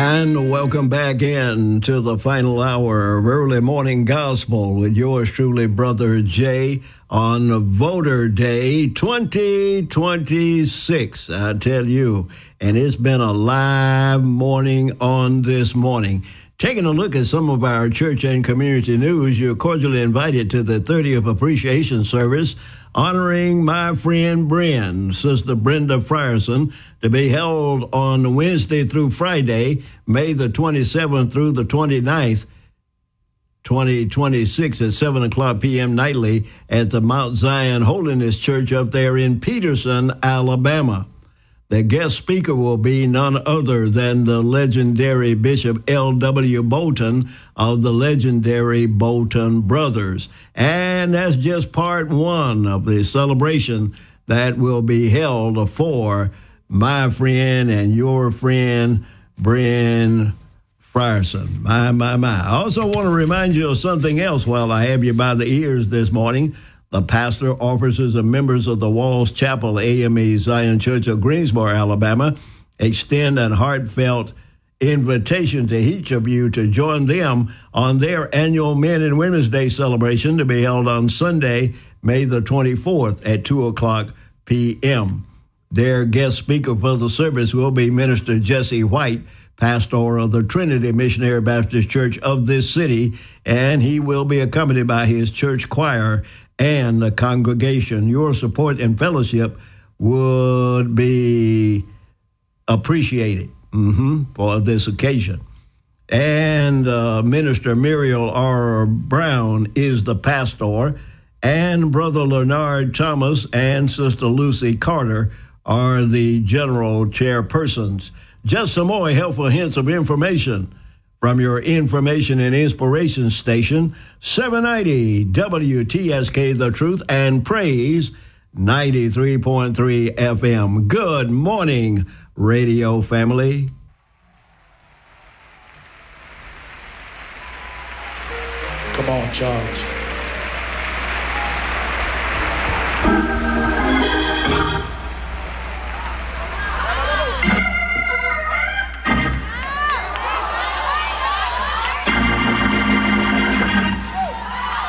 And welcome back in to the final hour of Early Morning Gospel with yours truly, Brother Jay, on Voter Day 2026. I tell you, and it's been a live morning on this morning. Taking a look at some of our church and community news, you're cordially invited to the 30th Appreciation Service honoring my friend Bren, Sister Brenda Frierson, to be held on Wednesday through Friday, May the 27th through the 29th, 2026 at 7 o'clock p.m. nightly at the Mount Zion Holiness Church up there in Peterson, Alabama. The guest speaker will be none other than the legendary Bishop L.W. Bolton of the legendary Bolton Brothers. And that's just part one of the celebration that will be held for my friend and your friend, Bren Frierson. My. I also want to remind you of something else while I have you by the ears this morning. The pastor, officers, and members of the Walls Chapel AME Zion Church of Greensboro, Alabama, extend a heartfelt invitation to each of you to join them on their annual Men and Women's Day celebration to be held on Sunday, May the 24th at 2 o'clock p.m. Their guest speaker for the service will be Minister Jesse White, pastor of the Trinity Missionary Baptist Church of this city, and he will be accompanied by his church choir and the congregation. Your support and fellowship would be appreciated for this occasion. And Minister Muriel R. Brown is the pastor, and Brother Leonard Thomas and Sister Lucy Carter are the general chairpersons. Just some more helpful hints of information from your information and inspiration station, 790 WTSK The Truth and Praise 93.3 FM. Good morning, radio family. Come on, Charles.